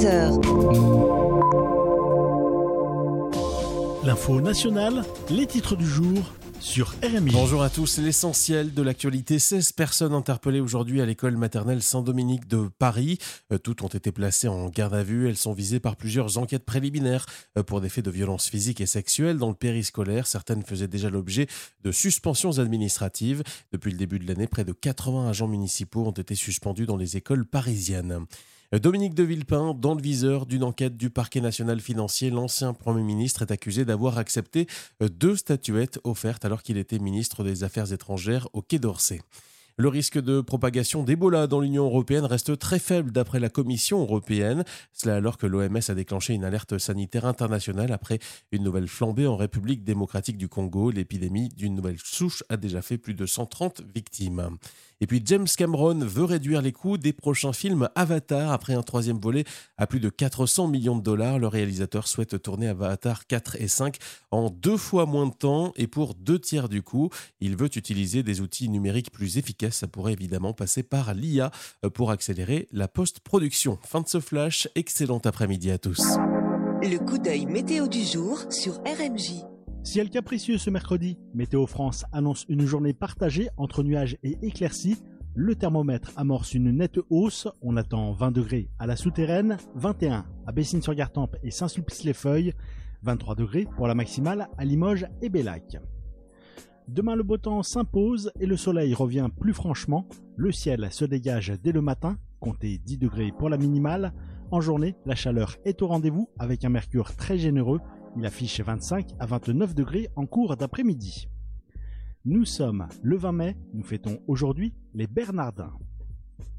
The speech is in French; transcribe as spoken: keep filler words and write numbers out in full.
heures. L'info nationale, les titres du jour sur R M I. Bonjour à tous, l'essentiel de l'actualité. seize personnes interpellées aujourd'hui à l'école maternelle Saint-Dominique de Paris. Toutes ont été placées en garde à vue. Elles sont visées par plusieurs enquêtes préliminaires pour des faits de violences physiques et sexuelles dans le périscolaire. Certaines faisaient déjà l'objet de suspensions administratives. Depuis le début de l'année, près de quatre-vingts agents municipaux ont été suspendus dans les écoles parisiennes. Dominique de Villepin, dans le viseur d'une enquête du parquet national financier, l'ancien Premier ministre est accusé d'avoir accepté deux statuettes offertes alors qu'il était ministre des Affaires étrangères au Quai d'Orsay. Le risque de propagation d'Ebola dans l'Union européenne reste très faible d'après la Commission européenne. Cela alors que l'O M S a déclenché une alerte sanitaire internationale après une nouvelle flambée en République démocratique du Congo. L'épidémie d'une nouvelle souche a déjà fait plus de cent trente victimes. Et puis James Cameron veut réduire les coûts des prochains films Avatar. Après un troisième volet à plus de quatre cents millions de dollars, le réalisateur souhaite tourner Avatar quatre et cinq en deux fois moins de temps et pour deux tiers du coût. Il veut utiliser des outils numériques plus efficaces. Ça pourrait évidemment passer par l'I A pour accélérer la post-production. Fin de ce flash, excellent après-midi à tous. Le coup d'œil météo du jour sur R M J. Ciel capricieux ce mercredi. Météo France annonce une journée partagée entre nuages et éclaircies. Le thermomètre amorce une nette hausse. On attend vingt degrés à la Souterraine, vingt et un à Bessines-sur-Gartempe et Saint-Sulpice-les-Feuilles, vingt-trois degrés pour la maximale à Limoges et Bellac. Demain, le beau temps s'impose et le soleil revient plus franchement. Le ciel se dégage dès le matin, comptez dix degrés pour la minimale. En journée, la chaleur est au rendez-vous avec un mercure très généreux. Il affiche vingt-cinq à vingt-neuf degrés en cours d'après-midi. Nous sommes le vingt mai, nous fêtons aujourd'hui les Bernardins.